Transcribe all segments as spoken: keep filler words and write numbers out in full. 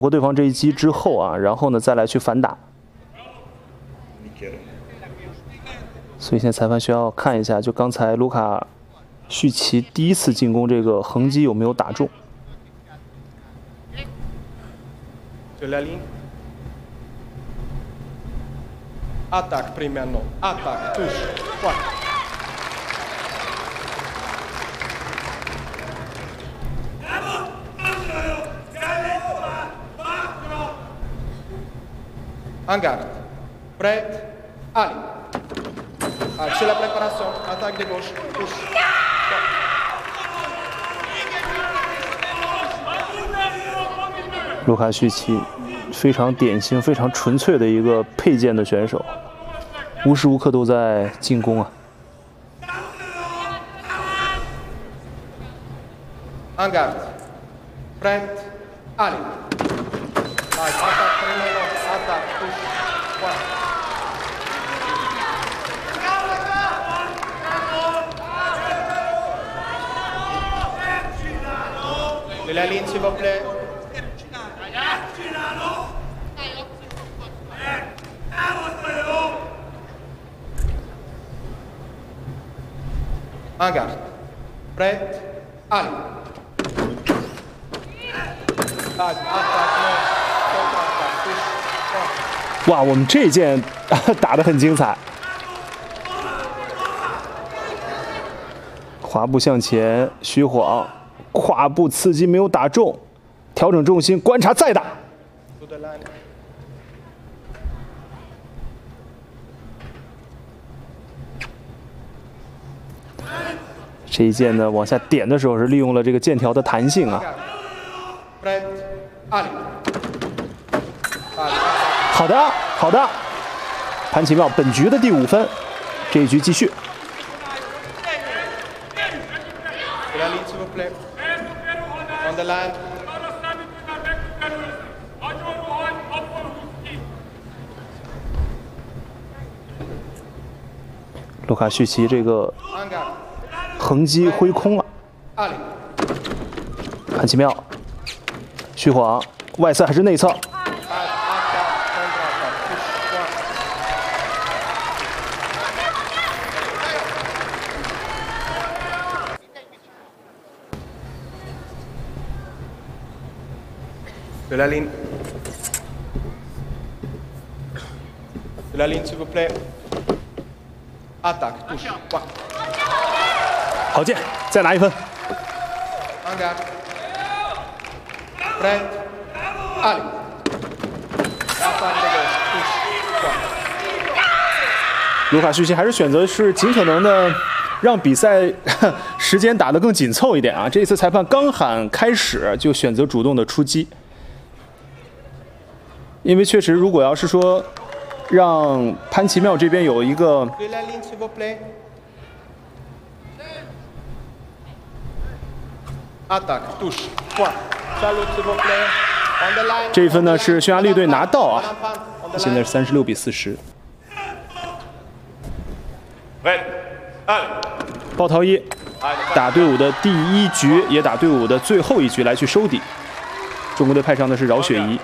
过对方这一击之后啊，然后呢再来去反打。所以现在裁判需要看一下，就刚才卢卡绪奇第一次进攻这个横击有没有打中。 Attack premiano, attack, touche, quoi. En garde. Prête. Allez. Allez, c'est la préparation. Attaque de gauche. Touche. Quoi. 卢卡绪奇非常典型、非常纯粹的一个佩剑的选手，无时无刻都在进攻啊。 En garde. Prête. Allez. Allez, attaque premiano, attaque, touche. Quoi. De la ligne, s'il vous plaît. En garde. Prête. Allez. Attaque, contre-attaque, touche. 哇，我们这一剑打得很精彩，滑步向前，虚晃，胯部刺击没有打中，调整重心，观察再打。这一剑呢，往下点的时候是利用了这个剑条的弹性啊。好的，好的，潘奇妙本局的第五分，这一局继续。卢卡绪奇这个横击挥空了，潘奇妙，虚晃，外侧还是内侧？ De la ligne. De la ligne, s'il vous plaît. Attaque, touche. Quoi. 好剑，再拿一分。 En garde. Prête. Allez. Attaque de gauche, touche. Quoi. 卢卡绪奇还是选择是尽可能的让比赛时间打得更紧凑一点啊！这一次裁判刚喊开始就选择主动的出击。因为确实，如果要是说让潘奇妙这边有一个这一分呢，是匈牙利队拿到啊，现在是三十六比四十。鲍涛伊打队伍的第一局，也打队伍的最后一局来去收底。中国队派上的是饶雪怡。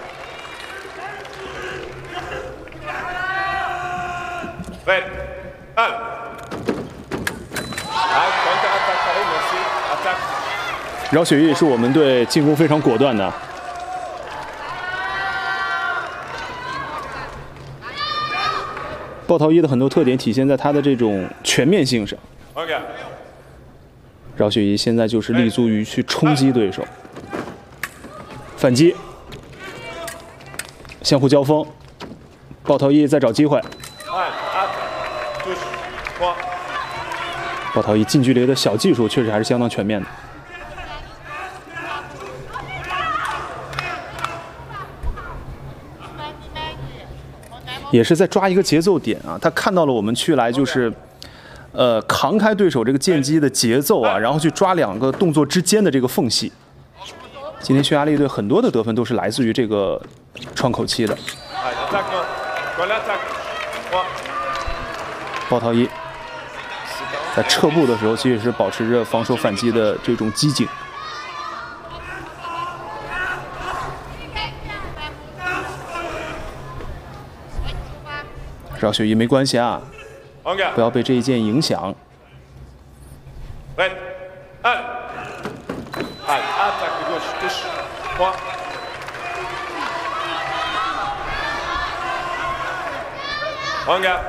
饶雪怡是我们队进攻非常果断的。鲍涛伊的很多特点体现在他的这种全面性上。饶雪怡现在就是立足于去冲击对手，反击，相互交锋，鲍涛伊在找机会。鲍涛伊近距离的小技术确实还是相当全面的。也是在抓一个节奏点啊，他看到了我们去来就是，呃，扛开对手这个剑击的节奏啊，然后去抓两个动作之间的这个缝隙。今天匈牙利队很多的得分都是来自于这个窗口期的。鲍涛伊在撤步的时候，其实是保持着防守反击的这种机警。 饶雪怡没关系啊，不要被这一箭影响。 Prêt. Allez. Allez, attaque de gauche, touche. trois. Regarde.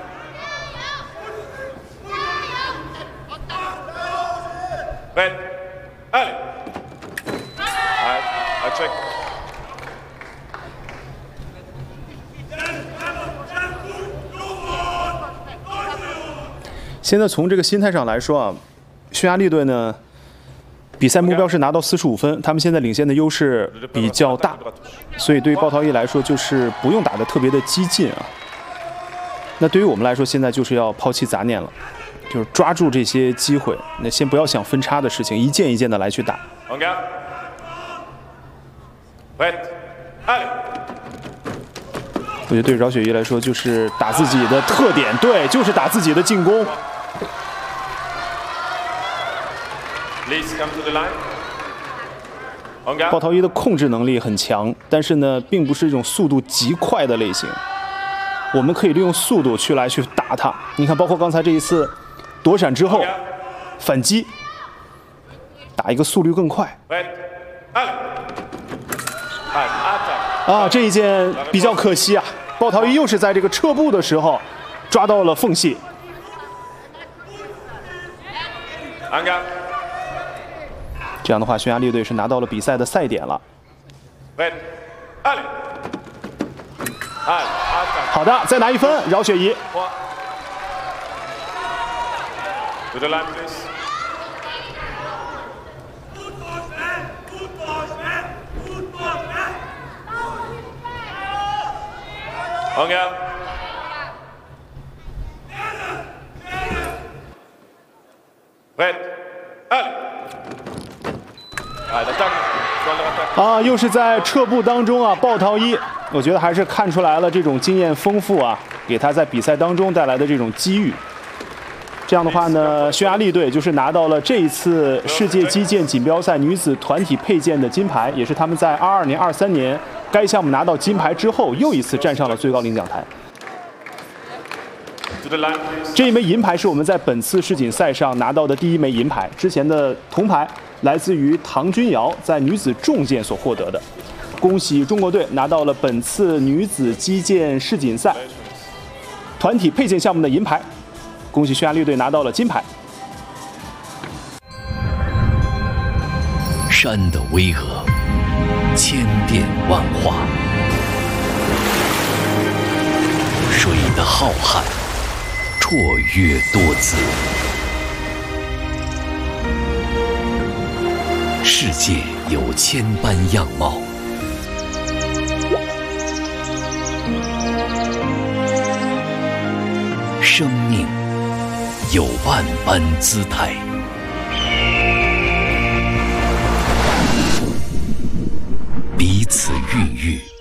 Prêt. Allez. Allez, à check. 现在从这个心态上来说啊，匈牙利队呢，比赛目标是拿到四十五分，他们现在领先的优势比较大，所以对于鲍涛伊来说就是不用打得特别的激进啊。那对于我们来说，现在就是要抛弃杂念了，就是抓住这些机会，那先不要想分差的事情，一件一件的来去打。我觉得对饶雪怡来说，就是打自己的特点，对，就是打自己的进攻。鲍涛伊的控制能力很强，但是呢，并不是一种速度极快的类型。我们可以利用速度去来去打他。你看，包括刚才这一次躲闪之后反击，打一个速率更快。啊，这一箭比较可惜啊！鲍涛伊又是在这个撤步的时候抓到了缝隙。这样的话，匈牙利队是拿到了比赛的赛点了。好的，再拿一分，饶雪怡。啊，又是在撤步当中啊，鲍涛伊，我觉得还是看出来了这种经验丰富啊，给他在比赛当中带来的这种机遇。这样的话呢，匈牙利队就是拿到了这一次世界击剑锦标赛女子团体配剑的金牌，也是他们在二二年、二三年该项目拿到金牌之后，又一次站上了最高领奖台。这一枚银牌是我们在本次世锦赛上拿到的第一枚银牌，之前的铜牌来自于唐君瑶在女子重剑所获得的。恭喜中国队拿到了本次女子击剑世锦赛团体配剑项目的银牌，恭喜匈牙利队拿到了金牌。 山的巍峨，千变万化；水的浩瀚，绰约多姿。世界有千般样貌，生命有万般姿态。彼此孕育。